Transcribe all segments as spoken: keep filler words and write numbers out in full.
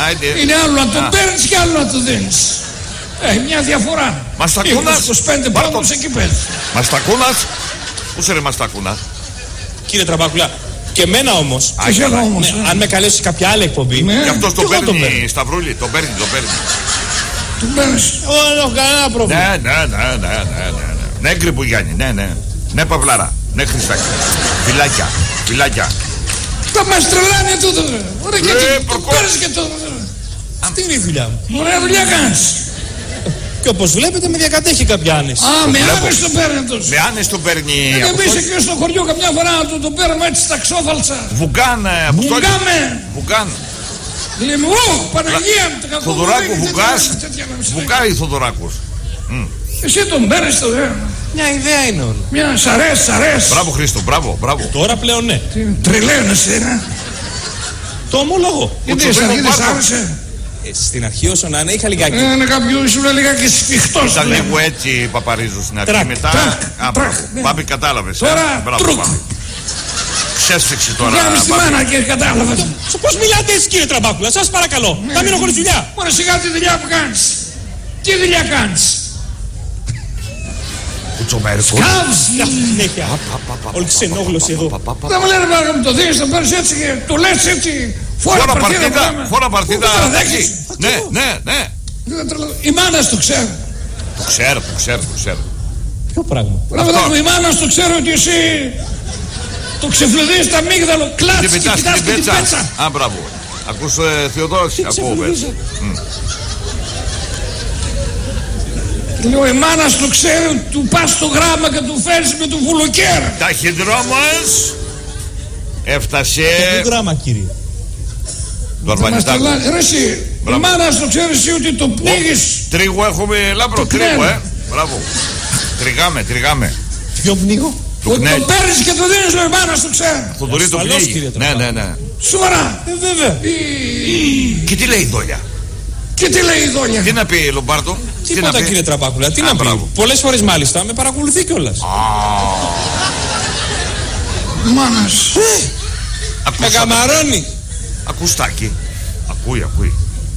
Είναι άλλο να τον παίρνεις και άλλο να τον δίνεις. Έχει μια διαφορά. Μαστακούνας. είκοσι πέντε πόντους εκεί πέρα. Μαστακούνας. Πού σε ρε Μαστακούνα? Κύριε Τραμπάκουλα, και εμένα όμως. Άγια όμως. Ναι, αν με καλέσει κάποια άλλη εκπομπή. Ναι. Και αυτός τον τον παίρνει Σταυρούλη. Τον παίρνει, τον παίρνει. Τον παίρνεις. Εγώ δεν έχω κανένα πρόβλημα. Ναι, ναι, ναι, ναι, ναι, ναι. Ναι, Γκριμπογιάννη, ναι, ναι. Ναι, Παυλάρα. Ναι, Χριστάκη. Φυλάκια, φυλάκια. Τα μας τρελάνε τούτο. Ωραία, και το παίρνεις και το. Αυτή είναι η δουλειά μου. Ωραία δουλειά κάνεις. Και όπως βλέπετε με διακατέχει κάποια άνεση. Α, με άνεση τον παίρνει αυτός. Με άνεση τον παίρνει. Και εμείς εκεί στο χωριό καμιά φορά να του τον παίρνουμε έτσι στα ξόφαλτσα. Βουγκάν, Αποστόλη. Βουγκάμε. Βουγκάν. Λέμε, ω, Παναγία μου, τα κακό. Θοδωράκου, Βουγκάς. Βουγκάει Θοδωράκος. Εσύ τον παίρνεις το δε. Μια ιδέα είναι όλο. Μια σ' αρέσει, σ' αρέσει. Μπράβο Χρήστο, μπράβο, μπράβο. Τώρα πλέον ναι. Τρελαίνεσαι, ναι. Το ομολογώ. Γιατί εσύ αρχή δεν σ' άρεσε? Ε, στην αρχή όσο να είναι είχα λιγάκι. Ε, είναι κάποιο ήσουν λιγάκι σφιχτός. Ήταν λίγο έτσι Παπαρίζου στην αρχή. Τρακ, Μετά. τρακ, Α, τρακ, μπράβο. ναι. Πάπη, κατάλαβες. Τώρα, Μπράβο, τρουκ. Πάπη. Ξέσφιξε τώρα. Κάνεις τη Πάπη. μάνα και κατάλαβες. Σε πώς μιλάτε εσείς κύριε Τραμπάκουλα, σας παρακαλώ. Θα μείνω χωρίς δουλειά. Μωρέ σιγά τη δουλειά που κάνεις. Τι δουλειά κάνεις? Κουτσομέρικο. Σκάβς. Συνέχεια. Όλη ξενόγλωση εδώ. Δεν μου λένε πάρα μου το δίνεις, το παίρνεις έτσι και το λες έτσι. Φόρα παρτίδα. Φόρα παρτίδα. Τώρα δέχεις. Ναι, ναι, ναι. Η μάνα στο ξέρω. Το ξέρω, το ξέρω, το ξέρω. Ποιο πράγμα? Μπράβο, η μάνα στο ξέρω ότι εσύ το ξεφλουδείς τα αμύγδαλο, Την κλάτς και πετάς κοιτάς την και την πέτσα. πέτσα. Α, μπράβο. Ακούς ε, Θεοδόση από πέτσα. Λέω, η μάνα στο ξέρω, του πας στο γράμμα και του φέρεις με το βουλοκαίρα. Ταχυδρόμος. Έφτασε. Το γράμμα κύριε. Το Αρβανιτάκο. Ρε εσύ, η μάνα στο ξέρεις εσύ ότι το πνίγεις. Τρίγο έχουμε λάμπρο, τρίγο, ε. Μπράβο. Τριγάμε, τριγάμε. Ποιο πνίγω? Του Ότι το κνέλ. παίρνεις και το δίνεις, λέω, η μάνα στο ξέρω. Θοδωρή το Ασφαλώς, πνίγει. κύριε Ναι, Τραμπάκο. ναι, ναι. Σοβαρά. Ε, βέβαια. Και τι λέει η Δόλια? Και τι λέει η Δόλια? Τι να πει Λομπάρτο? Τι να Τίποτα πει? κύριε Τραμπάκουλα, τι Α, να πει. μπράβο. Πολλές φορές μάλιστα με παρακολουθεί κιόλας. Μάνας. Με Ακούσαμε. καμαρώνει. Ακουστάκι. Ακούει, ακούει.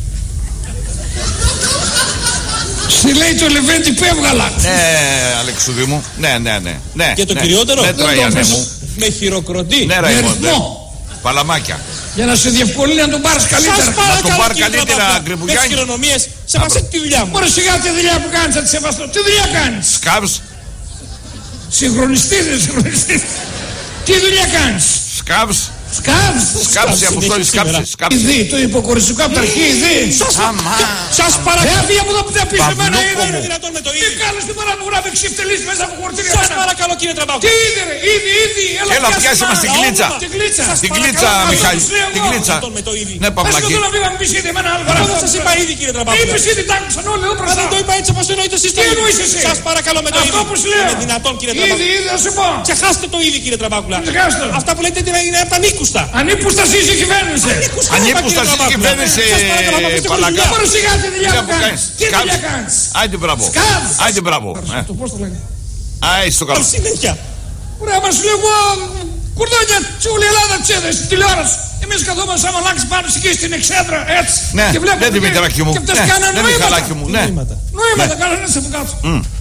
Στη λέει το Λεβέντη πέβγαλα. Ναι, Αλεξουδί μου. Ναι, ναι, ναι. ναι Και το ναι. κυριότερο, Ναι, δεν το Τραγιανέ πες. μου. Με χειροκροτεί. Ναι, Με Ραϊμόντε. ρυθμό. Παλαμάκια. Για να σε διευκολύνει να τον πάρεις Σας καλύτερα. τον παρακαλώ πάρει κύριε καλύτερα, Τραμπάκουλα, με Γκριμπογιάννη. τις χειρονομίες, σεβαστείτε τη δουλειά μου. Μωρέ σιγά τη δουλειά που κάνεις, θα τη σεβαστώ. Τι δουλειά κάνεις? Σκάβς. Συγχρονιστής, δεν συγχρονιστής. Τι δουλειά κάνεις? Σκάβς. Σκάβς. Σκάψη, Αποστόλη, σκάψη. Σκάψη. Ειδή, το υποκοριστικό από τα αρχή, ειδή. Αμά. Σας παρακαλώ. Ε, φύγε από εδώ που θα πεις εμένα, Παυλούκο είδε. μου. Είναι δυνατόν με το Τι ίδιο. κάνεις την παρά μου γράφει ξεφτελής μέσα από χορτήρια Σας εμένα. παρακαλώ κύριε Τραμπάκουλα. Τι είδε ρε, ήδη, ήδη. Έλα, πιάσε μας την κλίτσα. Την κλίτσα. Την κλίτσα, παρακαλώ, Μιχάλη. σας λέω Την εγώ. κλίτσα. Με το ίδιο. Ναι, Πες Παυλακή. το να μην μου πεις ήδη εμένα άλλη φορά. Εγώ δεν σας είπα ήδη κύριε Τραμπάκουλα. Είπες ήδη, τ' άκουσαν όλοι εδώ Μα μπροστά. δεν το είπα έτσι όπως το εννοείτε εσείς το Τι ίδιο. εννοείς εσύ? Σας παρακαλώ με το ίδιο. Αυτό που σου λέω. Είναι δυνατόν κύριε Ήδη, Τραμπάκουλα. ήδη, θα σου πω. Ξεχάστε το ήδη κύριε Τραμπάκουλα. Ξεχάστε το. Αυτά που λέτε είναι από τα νίκουστα. Ανήπουστα εσύ κυβέρνησε. Ανήπουστα εσύ κυβέρνησε, Παλακά. Πάρε σιγά τη δουλειά Δουλειά που που κάνεις. κάνεις. Τι Σκάβς. δουλειά κάνεις? Άιντε μπράβο. Σκάβς. Άιντε μπράβο. Ε. Το πώς το λένε? Άι, στο καλό. Συνέχεια. Ωραία, μας λέω εγώ κουρδόνια όλη η Ελλάδα τσέδε στην τηλεόραση. Εμείς καθόμαστε σαν μαλάξι πάνω εκεί στην εξέδρα έτσι. Ναι, Και βλέπουμε ναι, Δημητράκη μου. Και αυτές Ναι, κάναν ναι, νοήματα. Μιχαλάκη μου. Ναι. Νοήματα κάναν έτσι από κάτω.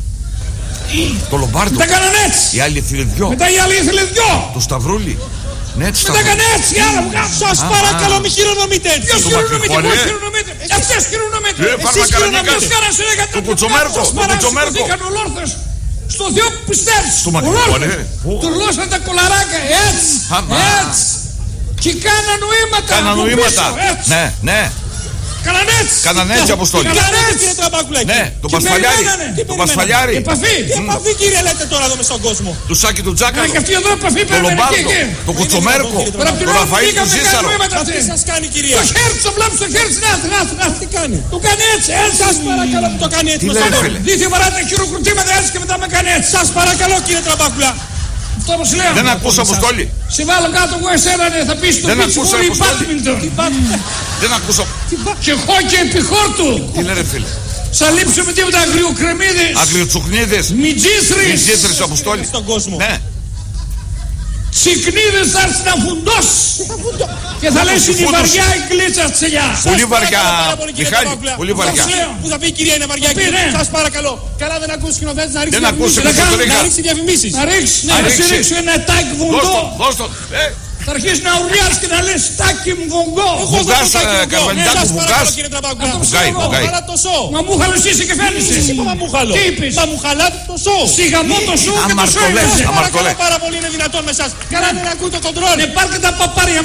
Το Λομπάρτο. Τα κάναν έτσι. Η άλλη ήθελε δυο. Μετά η άλλη ήθελε δυο. Το Σταυρούλη. Ναι, τη Μετά Σταυρούλη. έκανε έτσι η άλλη από κάτω. Σας παρακαλώ μη χειρονομείτε έτσι. Ποιος Το χειρονομείται, μακριχόλι, πώς ε. χειρονομείται. Αυτές χειρονομείται. Ε, Παρμακαρανίκα. Ποιος κάναν σε έκανα. Το Κουτσομέρκο, το Κουτσομέρκο. Είχαν ολόρθες. Στο Θεό που πιστεύεις. Το μακριχόλι, ε. Του λώσαν τα κολαράκια έτσι. Αμά. Έτσι. Και κάναν νοήματα. Κάνα από νοήματα. πίσω, έτσι. Ναι, ναι. Κάναν έτσι. Κάναν έτσι, Αποστόλη. Κάναν Κάνετε έτσι. κύριε Τραμπάκουλα εκεί. Ναι, τον Και Πασφαλιάρη. περιμένανε. Τι Τον περιμένανε? Πασφαλιάρη. Επαφή. Τι επαφή κύριε λέτε τώρα εδώ μες στον κόσμο. Του Σάκη του Τζάκαλο. Και αυτοί εδώ επαφή Το περιμένουν και Λομπάρτο. εκεί. Το Κουτσομέρκο. Τώρα από την Το ώρα που Ραφαήλ του βγήκαμε κάνουν Ζήσαρο. νοήματα Μα αυτοί. τι σας κάνει κυρία. Το χέρι του, το βλέπει στο χέρι του. Να έρθει, να έρθει, να έρθει. Τι κάνει. Του κάνει έτσι, έτσι. Σας παρακαλώ που το κάνει έτσι. Τι μες λέει, στον ρε, κόσμο. φίλε. Δίθυ βαρά τα χειροκροτήματα έτσι και μετά με κάνει έτσι. Σας παρακαλώ κύριε Τραμπάκουλα. Αυτό όπως λέω. Δεν ακούς, Αποστόλη. Σε βάλω κάτω εγώ εσένα ναι, θα πεις στο Δεν πίτσι ακούσα, χώρι Αποστόλη. μπάντμιντον. Δεν ακούσω. Και χόκκι επί χόρτου. Τι λέει, ρε φίλε. Σα λείψουμε τίποτα αγριοκρεμίδες. Αγριοτσουχνίδες. Μιτζίστρες. Μιτζίστρες, Αποστόλη. Στον κόσμο. Ναι. Συκνίδες θα έρθει να φουντώσει. Και θα λες είναι βαριά η κλίτσα της ελιάς. Πολύ βαριά, Μιχάλη, πολύ βαριά. Που θα πει η κυρία είναι βαριά. Σας παρακαλώ. Καλά δεν ακούσει σκηνοθέτης να ρίξει Δεν ακούσε με το να ρίξει διαφημίσεις. Να ρίξει, να σου ρίξω ένα τάκι βουντό. Δώσ' το, ε. Θα αρχίσει να ουρλιάς και να λες τάκι μου βουγκό. Βουγκάς, καρβανιτάκου, βουγκάς. Βουγκάει, βουγκάει. Μα μου χαλωσίσαι και φαίνεσαι. Εσύ είπα μα μου χαλώ. Τι είπες? Μα μου χαλάτε το σώο. Σιγαμό το σου και το σου Αμαρτωλές, έμεινε. αμαρτωλές. Παρακαλώ πάρα πολύ είναι δυνατόν με εσάς. Καλά δεν ακούει το κοντρόλ. Ναι, πάρτε τα παπάρια